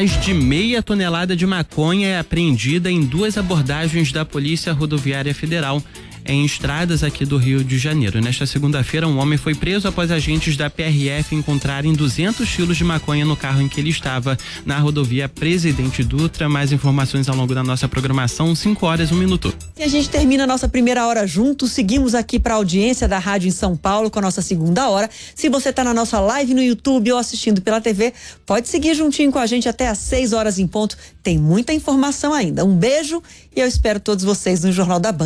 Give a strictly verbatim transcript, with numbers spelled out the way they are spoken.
Mais de meia tonelada de maconha é apreendida em duas abordagens da Polícia Rodoviária Federal em estradas aqui do Rio de Janeiro. Nesta segunda-feira, um homem foi preso após agentes da P R F encontrarem duzentos quilos de maconha no carro em que ele estava na rodovia Presidente Dutra. Mais informações ao longo da nossa programação, cinco horas, um minuto. E a gente termina a nossa primeira hora juntos, seguimos aqui para a audiência da rádio em São Paulo com a nossa segunda hora. Se você está na nossa live no YouTube ou assistindo pela T V, pode seguir juntinho com a gente até às seis horas em ponto. Tem muita informação ainda. Um beijo e eu espero todos vocês no Jornal da Band.